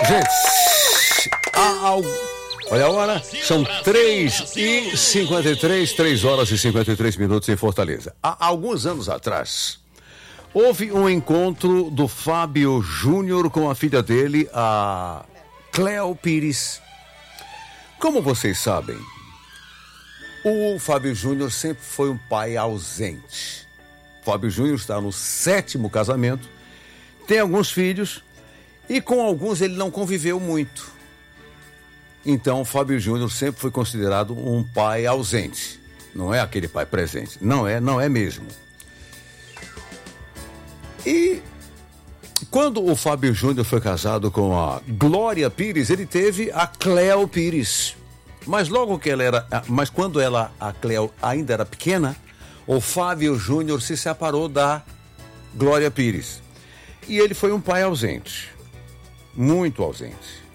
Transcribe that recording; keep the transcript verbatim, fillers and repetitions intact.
Gente, há algo... Olha a hora, são três e cinquenta e três, três horas e cinquenta e três minutos em Fortaleza. Há alguns anos atrás, houve um encontro do Fábio Júnior com a filha dele, a Cleo Pires. Como vocês sabem, o Fábio Júnior sempre foi um pai ausente. O Fábio Júnior está no sétimo casamento, tem alguns filhos e com alguns ele não conviveu muito. Então, o Fábio Júnior sempre foi considerado um pai ausente. Não é aquele pai presente. Não é, não é mesmo. E quando o Fábio Júnior foi casado com a Glória Pires, ele teve a Cleo Pires. Mas logo que ela era... Mas quando ela, a Cleo ainda era pequena, o Fábio Júnior se separou da Glória Pires. E ele foi um pai ausente. Muito ausente.